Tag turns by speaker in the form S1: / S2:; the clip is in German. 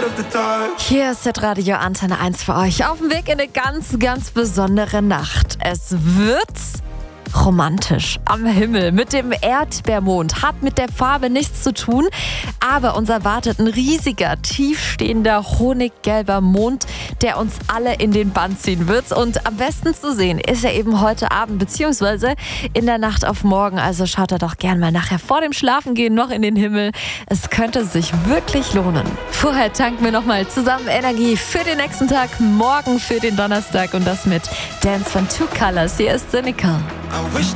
S1: Hier ist das Radio Antenne 1 für euch. Auf dem Weg in eine ganz, ganz besondere Nacht. Es wird romantisch am Himmel mit dem Erdbeermond. Hat mit der Farbe nichts zu tun, aber uns erwartet ein riesiger, tiefstehender, honiggelber Mond, der uns alle in den Bann ziehen wird. Und am besten zu sehen ist er eben heute Abend bzw. in der Nacht auf morgen. Also schaut da doch gern mal nachher vor dem Schlafengehen noch in den Himmel. Es könnte sich wirklich lohnen. Vorher tanken wir nochmal zusammen Energie für den nächsten Tag, morgen für den Donnerstag und das mit Dance von Two Colors. Hier ist Cynical.
S2: I wish